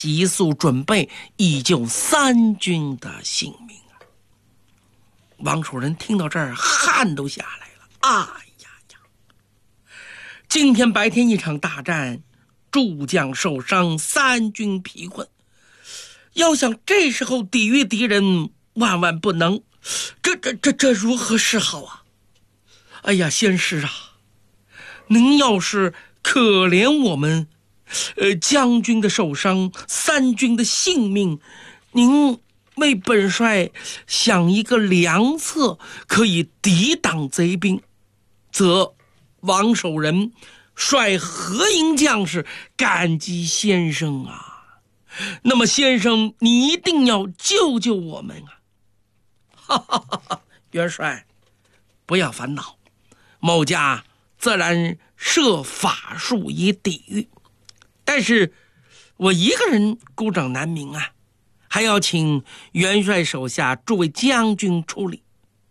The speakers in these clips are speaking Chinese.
急速准备，以救三军的性命啊！王守仁听到这儿，汗都下来了。哎呀呀！今天白天一场大战，诸将受伤，三军疲困，要想这时候抵御敌人，万万不能。这如何是好啊？哎呀，先师啊，您要是可怜我们将军的受伤，三军的性命，您为本帅想一个良策，可以抵挡贼兵，则王守仁率何营将士感激先生啊！那么先生，你一定要救救我们啊！哈哈哈哈！元帅，不要烦恼，某家自然设法术以抵御，但是我一个人孤掌难鸣啊，还要请元帅手下诸位将军出力。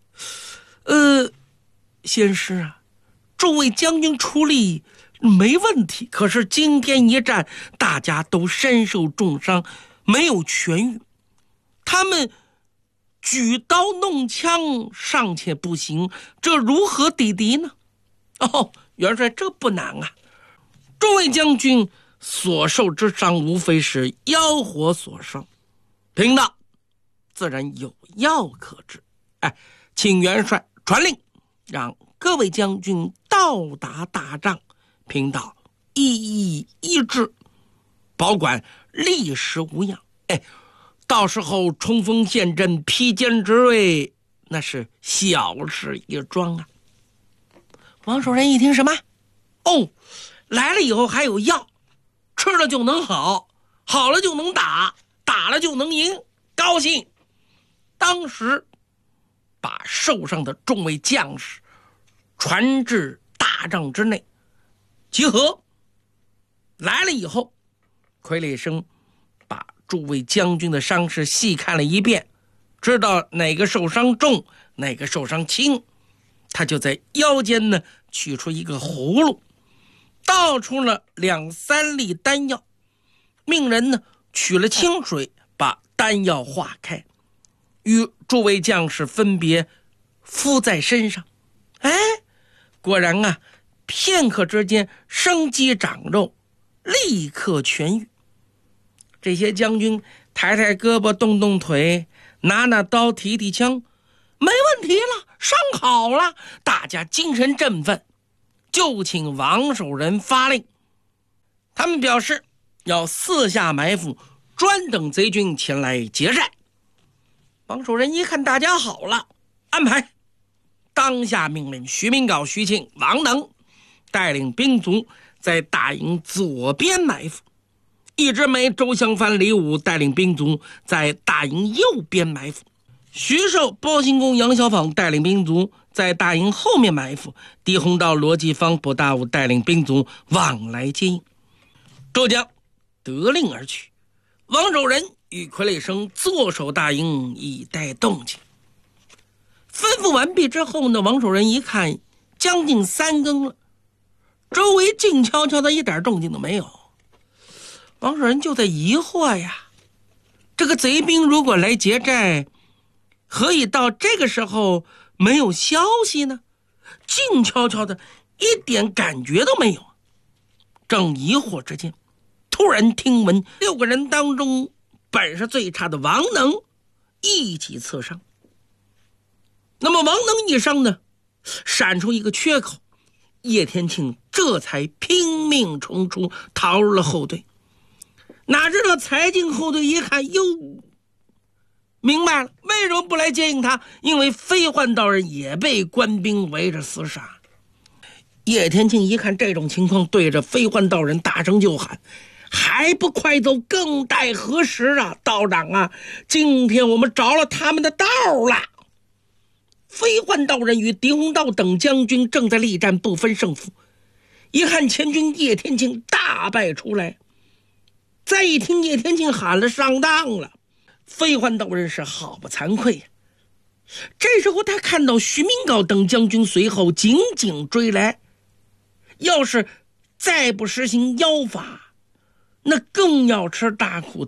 先师啊，诸位将军出力没问题，可是今天一战，大家都身受重伤，没有痊愈，他们举刀弄枪尚且不行，这如何抵敌呢？哦，元帅，这不难啊，诸位将军所受之伤无非是妖火所伤，听到自然有药可治。请元帅传令，让各位将军到达大帐，贫道一一医治，保管立时无恙。到时候冲锋陷阵，披坚执锐，那是小事一桩啊。王守仁一听什么？来了以后还有药，吃了就能好，好了就能打，打了就能赢，高兴。当时把受伤的众位将士传至大帐之内集合。来了以后，傀儡生把诸位将军的伤势细看了一遍，知道哪个受伤重，哪个受伤轻，他就在腰间呢取出一个葫芦，倒出了2-3粒丹药，命人呢取了清水，把丹药化开，与诸位将士分别敷在身上。果然啊，片刻之间生机长肉，立刻痊愈。这些将军抬抬胳膊，动动腿，拿拿刀，提提枪，没问题了，伤好了，大家精神振奋，就请王守仁发令。他们表示要四下埋伏，专等贼军前来劫寨。王守仁一看大家好了，安排，当下命令徐明镐、徐庆、王能带领兵卒在大营左边埋伏，一枝梅、周香帆、李武带领兵卒在大营右边埋伏，徐寿、包兴公、杨小舫带领兵卒在大营后面埋伏，狄鸿道、罗继芳、卜大武带领兵卒往来接应。诸将得令而去，王守仁与傀儡生坐守大营，以待动静。吩咐完毕之后呢，王守仁一看将近3更了，周围静悄悄的，一点动静都没有。王守仁就在疑惑呀，这个贼兵如果来劫寨，何以到这个时候没有消息呢？静悄悄的，一点感觉都没有。正疑惑之间，突然听闻6个人当中本事最差的王能一起刺伤。那么王能一伤呢，闪出一个缺口，叶天庆这才拼命冲出，逃入了后队。哪知道才进后队一看，哟，明白了，为什么不来接应他？因为飞焕道人也被官兵围着厮杀。叶天庆一看这种情况，对着飞焕道人大声就喊：还不快走，更待何时啊！道长啊，今天我们着了他们的道了。飞焕道人与狄鸿道等将军正在力战，不分胜负。一看前军叶天庆大败出来，再一听叶天庆喊了上当了，飞焕道人是好不惭愧呀。这时候他看到徐明镐等将军随后紧紧追来，要是再不实行妖法，那更要吃大苦